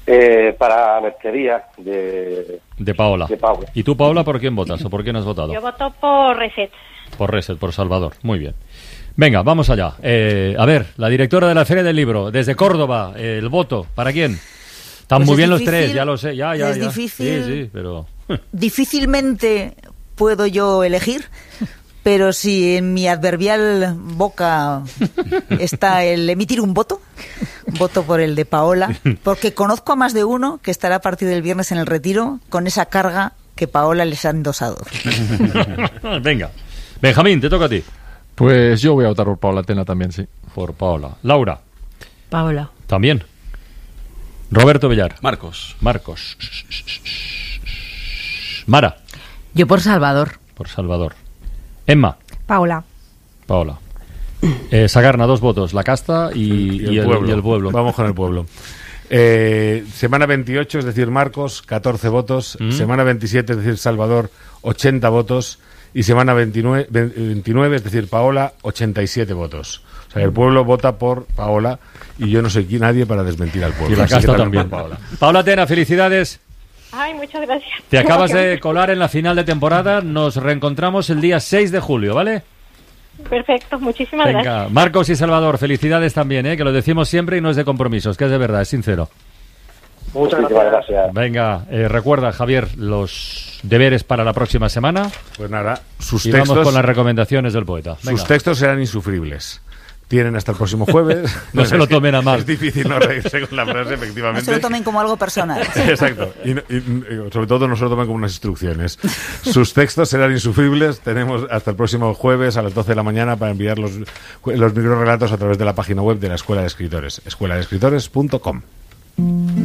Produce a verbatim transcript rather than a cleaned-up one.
Eh, para Mercería de... De Paola. De Paola. ¿Y tú, Paola, por quién votas o por quién has votado? Yo voto por Reset. Por Reset, por Salvador. Muy bien. Venga, vamos allá. Eh, a ver, la directora de la Feria del Libro, desde Córdoba, eh, el voto, ¿para quién? Están Pues muy bien difícil, los tres, ya lo sé, ya, ya, es ya. difícil. Sí, sí, pero... Difícilmente puedo yo elegir, pero si en mi adverbial boca está el emitir un voto, voto por el de Paola, porque conozco a más de uno que estará a partir del viernes en el retiro con esa carga que Paola les ha endosado. Venga. Benjamín, te toca a ti. Pues yo voy a votar por Paola Tena también, sí. Por Paola. Laura. Paola. También. Roberto Villar. Marcos. Marcos. Mara. Yo por Salvador. Por Salvador. Emma. Paola. Paola. Eh, Sagarna, dos votos. La casta y, y, el, y, el, pueblo. y el pueblo. Vamos con el pueblo. Eh, semana veintiocho, es decir, Marcos, catorce votos. Mm. Semana veintisiete, es decir, Salvador, ochenta votos. Y semana veintinueve, veintinueve, es decir, Paola, ochenta y siete votos. O sea, el pueblo vota por Paola y yo no soy nadie para desmentir al pueblo. Y la Así que casta también. por Paola. Paola Tena, felicidades. Ay, muchas gracias. Te acabas de colar en la final de temporada. Nos reencontramos el día seis de julio, ¿vale? Perfecto, muchísimas Venga, gracias. Marcos y Salvador, felicidades también, ¿eh? Que lo decimos siempre y no es de compromisos, que es de verdad, es sincero. Muchas gracias. gracias. Venga, eh, recuerda, Javier, los deberes para la próxima semana. Pues nada, sus y textos, vamos con las recomendaciones del poeta. Venga. sus textos serán insufribles. Tienen hasta el próximo jueves. No se lo tomen a mal. Es difícil no reírse con la frase, No efectivamente. se lo tomen como algo personal. Exacto. Y, y, y sobre todo no se lo tomen como unas instrucciones. Sus textos serán insufribles. Tenemos hasta el próximo jueves a las doce de la mañana para enviar los, los microrelatos a través de la página web de la Escuela de Escritores, escuela de escritores punto com.